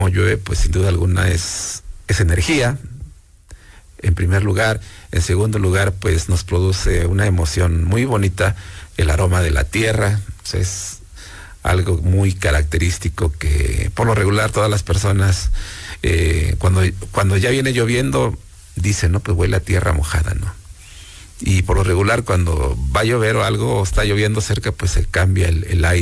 llueve, pues sin duda alguna es energía, en primer lugar. En segundo lugar, pues nos produce una emoción muy bonita, el aroma de la tierra. O sea, es algo muy característico que por lo regular todas las personas, cuando ya viene lloviendo, dicen, no, pues huele a tierra mojada, ¿no? Y por lo regular cuando va a llover o algo, o está lloviendo cerca, pues se cambia el aire.